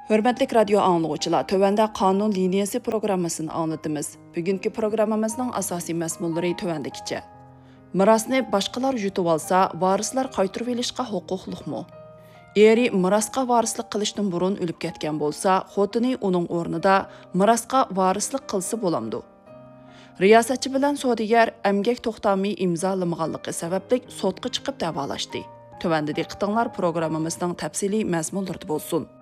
Hörmətli radio anlıqçılar, tövəndə qanun liniyası proqrammasını anlatımız. Bugünkü proqramımızın asasi məzmunları tövəndəkiçə. Mirasni başqalar yutub alsa, varislar qaytırıb elishqa huquqliqmi? Eri mirasqa varislik qilishdan burun o'lib ketgan bo'lsa, xotini uning o'rnida mirasqa varislik qilsa bo'lamdi. Riyosatchi bilan sodigar əmgək to'xtami imzolamaganligi sababli sotqa chiqib davolashdi. Tövəndə diqqətinizlər proqramımızın təfsili məzmunları bo'lsin.